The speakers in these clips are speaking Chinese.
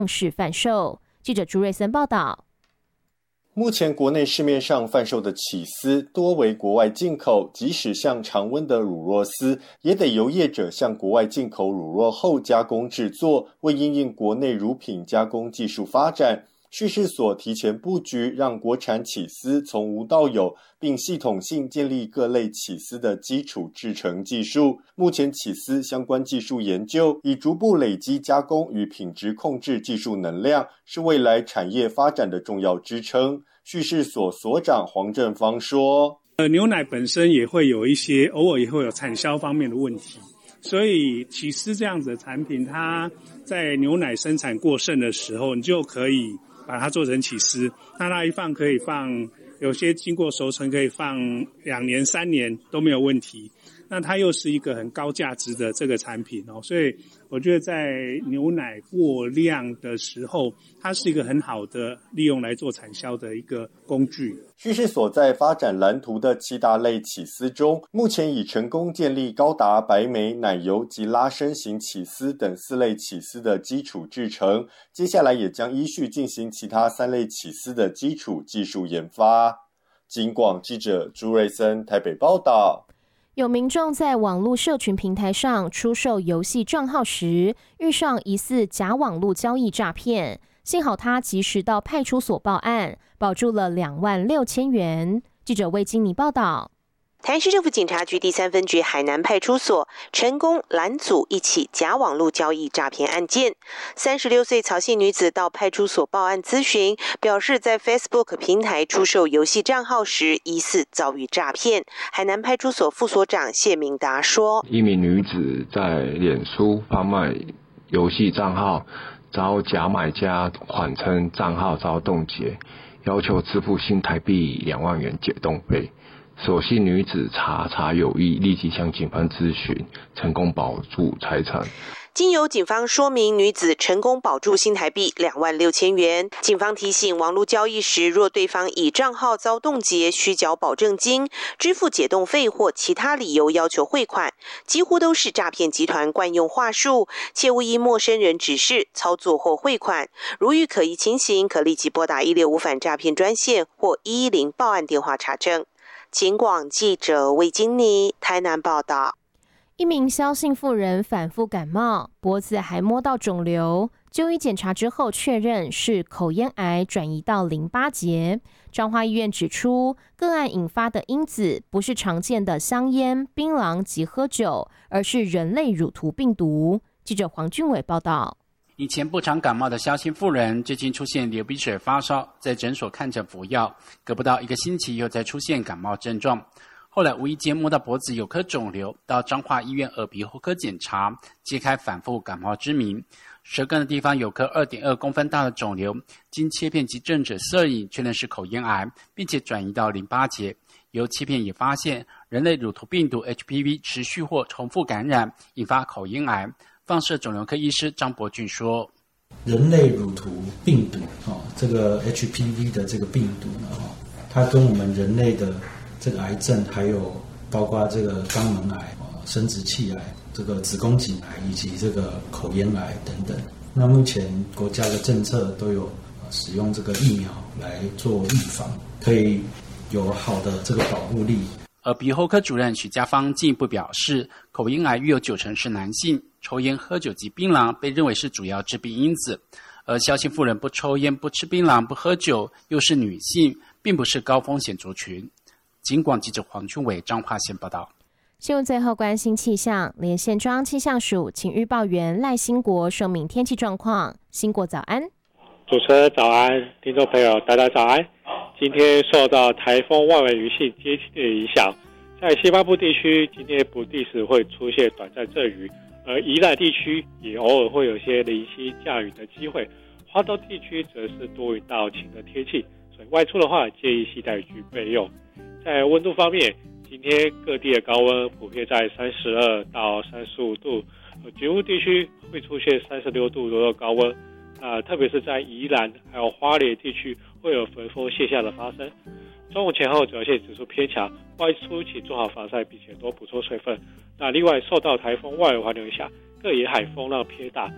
式贩售。记者朱瑞森报道。 目前国内市面上贩售的起司多为国外进口，即使像常温的乳酪丝，也得由业者向国外进口乳酪后加工制作。为因应国内乳品加工技术发展，畜试所提前布局，让国产起司从无到有，并系统性建立各类起司的基础制成技术。目前起司相关技术研究已逐步累积加工与品质控制技术能量，是未来产业发展的重要支撑。畜试所所长黄正芳说： 牛奶本身也会有一些偶尔也会有产销方面的问题，所以起司这样子的产品，它在牛奶生产过剩的时候，你就可以把它做成起司，那它一放可以放，有些经过熟成可以放2年3年都没有问题。那它又是一个很高价值的这个产品哦，所以我觉得在牛奶过量的时候，它是一个很好的利用来做产销的一个工具。 畜试所在发展蓝图的7大类起司中，目前已成功建立高达白莓、奶油及拉伸型起司等4类起司的基础制成，接下来也将依序进行其他3类起司的基础技术研发。警广记者朱瑞森台北报道。 有民众在网络社群平台上出售游戏账号时，遇上疑似假网络交易诈骗，幸好他及时到派出所报案，保住了26000元。记者魏金妮报道。 台南市政府警察局第3分局海南派出所成功拦阻一起假网络交易诈骗案件。36岁曹姓女子到派出所报案咨询，表示在 Facebook 平台出售游戏账号时疑似遭遇诈骗。海南派出所副所长谢明达说： 一名女子在脸书贩卖游戏账号，遭假买家谎称账号遭冻结，要求支付新台币2万元解冻费。所幸女子查有异，立即向警方咨询，成功保住财产。 经由警方说明，女子成功保住新台币26000元。警方提醒，网络交易时，若对方以账号遭冻结，需缴保证金、支付解冻费或其他理由要求汇款，几乎都是诈骗集团惯用话术，切勿依陌生人指示操作或汇款。如遇可疑情形，可立即拨打165反诈骗专线或110报案电话查证。警广记者魏金妮台南报道。 一名萧姓妇人反复感冒，脖子还摸到肿瘤，就医检查之后确认是口咽癌转移到淋巴结。彰化医院指出，个案引发的因子不是常见的香烟、槟榔及喝酒，而是人类乳突病毒。记者黄俊伟报道。 以前不常感冒的萧姓妇人，最近出现流鼻水、发烧，在诊所看诊服药，隔不到1个星期又再出现感冒症状。后来无意间摸到脖子有颗肿瘤，到彰化医院耳鼻喉科检查，揭开反复感冒之谜。舌根的地方有颗2.2公分大的肿瘤，经切片及正诊摄影确认是口咽癌，并且转移到淋巴结。由切片也发现人类乳头病毒 HPV 持续或重复感染，引发口咽癌。放射肿瘤科医师张伯俊说： 人类乳头病毒这个 HPV 的这个病毒呢，它跟我们人类的这个癌症，还有包括这个肛门癌、生殖器癌、这个子宫颈癌以及这个口咽癌等等。那目前国家的政策都有使用这个疫苗来做预防，可以有好的这个保护力。 耳鼻喉科主任许家芳进一步表示，口咽癌约有90%是男性，抽烟、喝酒及槟榔被认为是主要致病因子。而萧姓妇人不抽烟、不吃槟榔、不喝酒，又是女性，并不是高风险族群。警广记者黄俊伟彰化县报道。 新闻最后关心气象，连线中央气象署请预报员赖兴国说明天气状况。兴国早安。 主持人早安，听众朋友大家早安。今天受到台风外围雨系接近的影响，在西半部地区今天不定时会出现短暂阵雨，而宜兰地区也偶尔会有些零星降雨的机会。花东地区则是多云到晴的天气，所以外出的话建议携带雨具备用。在温度方面，今天各地的高温普遍在32到35度，局部地区会出现36度左右高温。特别是在宜兰还有花莲地区会有焚风现象的发生。中午前后紫外线指数偏强，外出请做好防晒，并且多补充水分。另外受到台风外围环流影响，各沿海风浪偏大，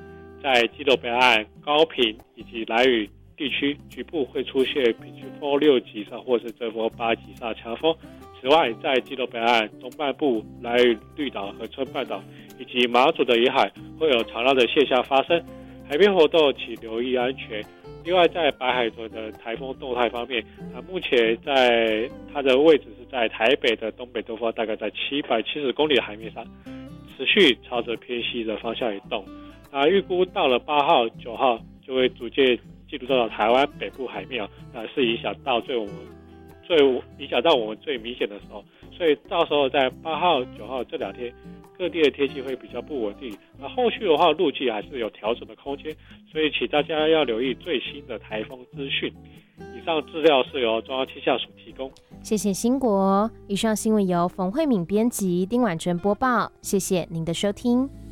在基隆北岸、高屏以及兰屿地区局部会出现平均风6级以上或是阵风8级以上强风。此外，在基隆北岸、东半部、兰屿、绿岛、恒春半岛以及马祖的沿海会有长浪的现象发生，海边活动请留意安全。另外，在白海豚的台风动态方面，目前在它的位置是在台北的东北东方，大概在770公里的海面上，持续朝着偏西的方向移动。预估到了8号、9号就会逐渐进入到台湾北部海面，是影响到我们最明显的时候。所以到时候在8号、9号这2天，各地的天气会比较不稳定。后续的话，路径还是有调整的空间，所以请大家要留意最新的台风资讯。以上资料是由中央气象署提供。 谢谢兴国。以上新闻由冯慧敏编辑，丁婉珍播报。谢谢您的收听。